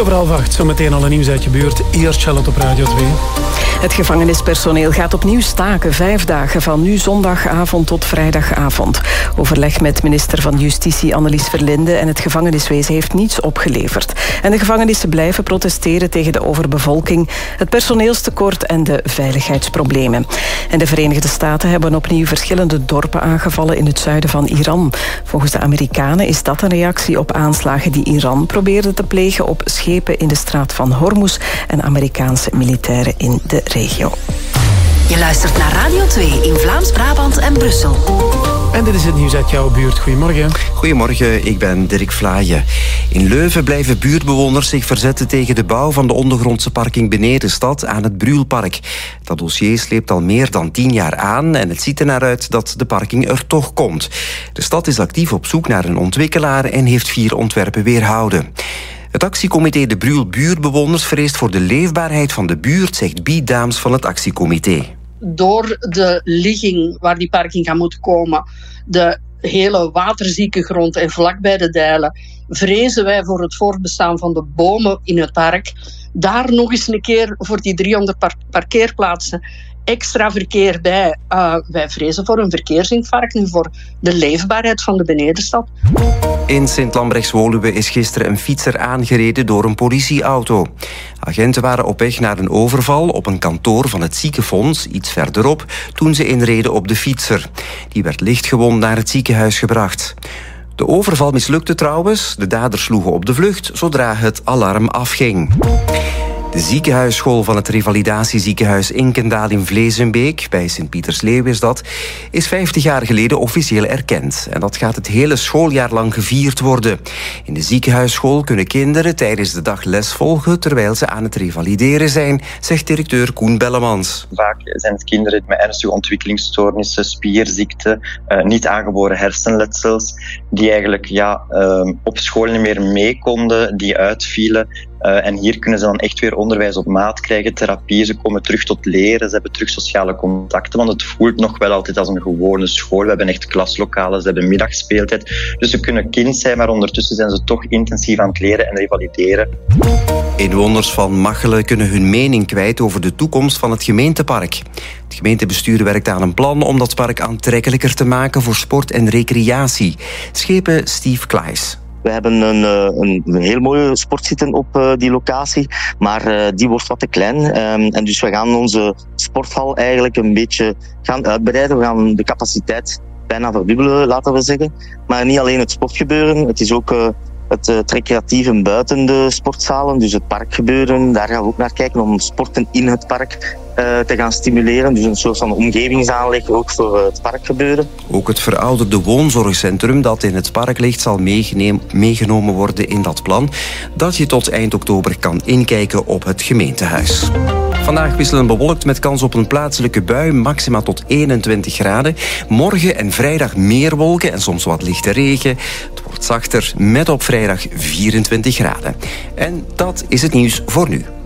2:15, zometeen al een nieuws uit je buurt. Eerst Charlotte op Radio 2. Het gevangenispersoneel gaat opnieuw staken 5 dagen, van nu zondagavond tot vrijdagavond. Overleg met minister van Justitie Annelies Verlinde en het gevangeniswezen heeft niets opgeleverd. En de gevangenissen blijven protesteren tegen de overbevolking, het personeelstekort en de veiligheidsproblemen. En de Verenigde Staten hebben opnieuw verschillende dorpen aangevallen in het zuiden van Iran. Volgens de Amerikanen is dat een reactie op aanslagen die Iran probeerde te plegen op schepen in de straat van Hormuz en Amerikaanse militairen in de regio. Je luistert naar Radio 2 in Vlaams-Brabant en Brussel. En dit is het nieuws uit jouw buurt. Goedemorgen. Goedemorgen, ik ben Dirk Vlaaien. In Leuven blijven buurtbewoners zich verzetten tegen de bouw van de ondergrondse parking Benedenstad aan het Brühlpark. Dat dossier sleept al meer dan 10 jaar aan en het ziet er naar uit dat de parking er toch komt. De stad is actief op zoek naar een ontwikkelaar en heeft 4 ontwerpen weerhouden. Het actiecomité De Brühl Buurtbewoners vreest voor de leefbaarheid van de buurt, zegt Biet Daams van het actiecomité. Door de ligging waar die parking gaat moeten komen, de hele waterzieke grond en vlakbij de dijlen, vrezen wij voor het voortbestaan van de bomen in het park. Daar nog eens een keer voor die 300 parkeerplaatsen extra verkeer bij. Wij vrezen voor een verkeersinfarct en voor de leefbaarheid van de Benedenstad. In Sint-Lambrechts-Woluwe is gisteren een fietser aangereden door een politieauto. Agenten waren op weg naar een overval op een kantoor van het ziekenfonds, iets verderop, toen ze inreden op de fietser. Die werd lichtgewond naar het ziekenhuis gebracht. De overval mislukte trouwens. De daders sloegen op de vlucht zodra het alarm afging. De ziekenhuisschool van het revalidatieziekenhuis Inkendaal in Vleesenbeek, bij Sint-Pieters-Leeuw is dat, is 50 jaar geleden officieel erkend. En dat gaat het hele schooljaar lang gevierd worden. In de ziekenhuisschool kunnen kinderen tijdens de dag les volgen terwijl ze aan het revalideren zijn, zegt directeur Koen Bellemans. Vaak zijn het kinderen met ernstige ontwikkelingsstoornissen, spierziekten, niet aangeboren hersenletsels, die eigenlijk op school niet meer mee konden, die uitvielen. En hier kunnen ze dan echt weer onderwijs op maat krijgen, therapie, ze komen terug tot leren, ze hebben terug sociale contacten, want het voelt nog wel altijd als een gewone school. We hebben echt klaslokalen, ze hebben middagspeeltijd. Dus ze kunnen kind zijn, maar ondertussen zijn ze toch intensief aan het leren en revalideren. Inwoners van Machelen kunnen hun mening kwijt over de toekomst van het gemeentepark. Het gemeentebestuur werkt aan een plan om dat park aantrekkelijker te maken voor sport en recreatie. Schepen Steve Klaes. We hebben een heel mooie sport zitten op die locatie, maar die wordt wat te klein. En dus we gaan onze sporthal eigenlijk een beetje gaan uitbreiden. We gaan de capaciteit bijna verdubbelen, laten we zeggen. Maar niet alleen het sportgebeuren, het is ook het recreatieve buiten de sportzalen, dus het parkgebeuren. Daar gaan we ook naar kijken om sporten in het park te gaan stimuleren. Dus een soort van omgevingsaanleg ook voor het parkgebeuren. Ook het verouderde woonzorgcentrum dat in het park ligt zal meegenomen worden in dat plan, dat je tot eind oktober kan inkijken op het gemeentehuis. Vandaag wisselend bewolkt met kans op een plaatselijke bui, maxima tot 21 graden. Morgen en vrijdag meer wolken en soms wat lichte regen. Het wordt zachter met op vrijdag 24 graden. En dat is het nieuws voor nu.